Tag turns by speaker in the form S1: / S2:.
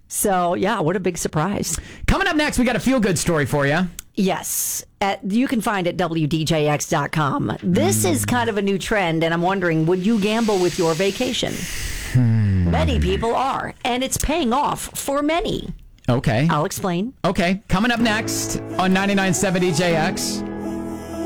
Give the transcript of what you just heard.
S1: So, yeah, what a big surprise.
S2: Coming up next, we got a feel-good story for you.
S1: Yes. You can find it at WDJX.com. This is kind of a new trend, and I'm wondering, would you gamble with your vacation? Many people are, and it's paying off for many.
S2: Okay.
S1: I'll explain.
S2: Okay. Coming up next on 99.7 DJX.